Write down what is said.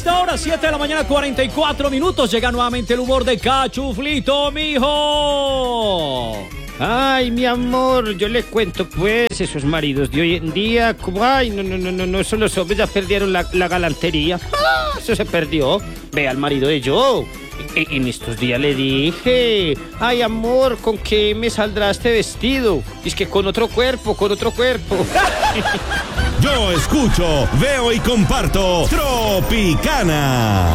esta hora, 7 de la mañana, 44 minutos, llega nuevamente el humor de Cachuflito, mijo. Ay, mi amor, yo le cuento pues, esos maridos de hoy en día, como, ay, no, esos los hombres ya perdieron la galantería. Eso se perdió. Ve al marido de Joe. En estos días le dije, ay, amor, ¿con qué me saldrá este vestido? Y es que con otro cuerpo. Yo escucho, veo y comparto Tropicana.